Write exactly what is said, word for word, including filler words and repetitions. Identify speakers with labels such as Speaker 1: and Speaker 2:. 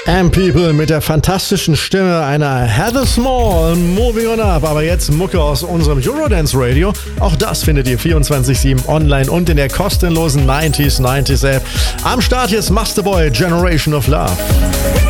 Speaker 1: Am People mit der fantastischen Stimme einer Heather Small, Moving On Up. Aber jetzt Mucke aus unserem Eurodance Radio. Auch das findet ihr vierundzwanzig sieben online und in der kostenlosen neunziger neunzig App. Am Start jetzt Masterboy, Generation of Love.